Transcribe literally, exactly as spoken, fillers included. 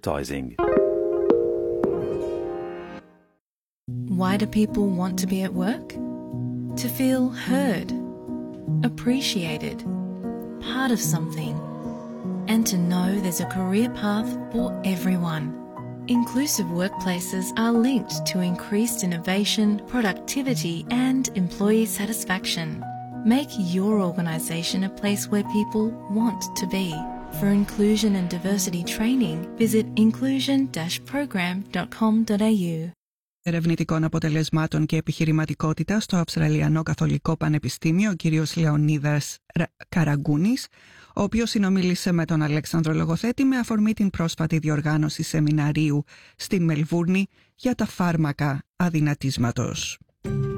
advertising. Why do people want to be at work? To feel heard, appreciated, part of something, and to know there's a career path for everyone. Inclusive workplaces are linked to increased innovation, productivity, and employee satisfaction. Make your organisation a place where people want to be. For inclusion and diversity training, visit inclusion dash program dot com dot a u. Ερευνητικών αποτελεσμάτων και επιχειρηματικότητα στο Αυστραλιανό Καθολικό Πανεπιστήμιο, ο κύριος Λεωνίδας Καραγκούνης, ο οποίος συνομίλησε με τον Αλέξανδρο Λογοθέτη με αφορμή την πρόσφατη διοργάνωση σεμιναρίου στη Μελβούρνη για τα φάρμακα αδυνατίσματος.